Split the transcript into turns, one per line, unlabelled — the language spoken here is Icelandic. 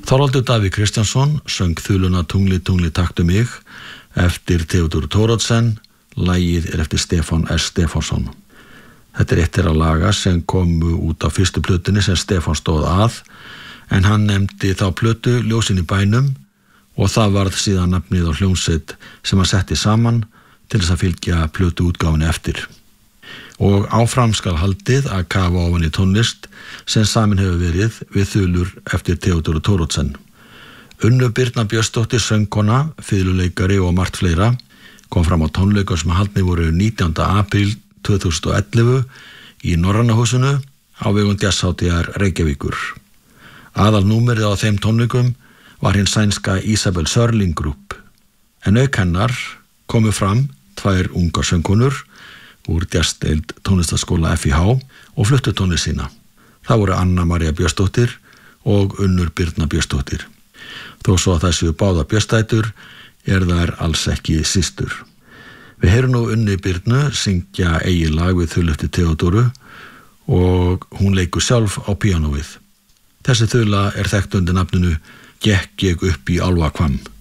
Þorvaldur Davíð Kristjánsson söng þuluna Tungli, tungli taktu mig eftir Theodór Thoroddsen, lagið eftir Stefán S. Stefánsson. Þetta eitt þeirra laga sem komu út á fyrstu plötunni sem Stefán stóð að, en hann nefndi þá plötu Ljósin í bænum og það varð síðan nafnið á hljómsveit sem hann setti saman til þess að fylgja plötu útgáfunni eftir. Og áfram skal haldið að kafa ofan í tónlist sem samin hefur verið við þulur eftir Theodór Thoroddsen. Unnur Birna Björnsdóttir söngkona, fiðluleikari og margt fleira kom fram á tónleikum sem haldnir voru 19. apríl 2011 í Norræna húsinu á vegum Jazzhátíðar Reykjavíkur. Aðalnúmerið á þeim tónleikum var hinn sænska Isabel Sörling Group, en auk hennar komu fram 2 ungar söngkonur úr jazzdeild tónlistarskóla FIH og fluttu tónlist sína. Það voru Anna María Björnsdóttir og Unnur Birna Björnsdóttir. Þó svo að þessu báða Björnsdætur þær alls ekki systur. Við heyrum nú Unni Birnu syngja eigið lag við þulu eftir Theodóru og hún leikur sjálf á píanóið. Þessi þula þekkt undir nafninu Gekk ég upp í Álfahvamm.